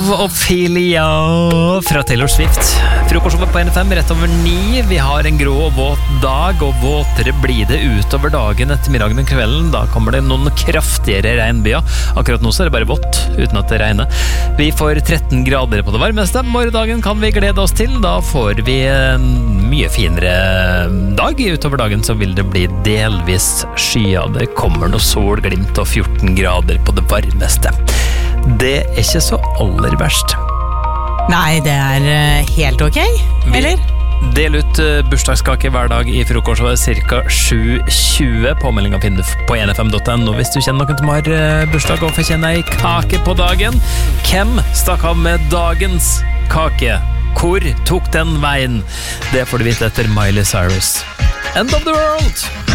Ophelia fra Taylor Swift. Frokostshowet på NFM rett over 9. Vi har en grå og våt dag, og våtere blir det utover dagen, ettermiddagen og kvelden. Da kommer det noen kraftigere regnbyer. Akkurat nå så er det bare vått, uten at det regner. Vi får 13 grader på det varmeste. Morgendagen kan vi glede oss til. Da får vi en mye finere dag. Utover dagen så vil det bli delvis skyet. Det kommer noe solglimt og 14 grader på det varmeste. Det er ikke så aller verst. Nei, det er helt ok, eller? Del ut bursdagskake hver dag i frokostshowet ca. 7.20. Påmeldingen finner du på nfm.no hvis du kjenner noen som har bursdag og fortjener ei kake på dagen. Hvem stakk av med dagens kake? Hvor tok den veien? Det får du vite etter Miley Cyrus. End of the world!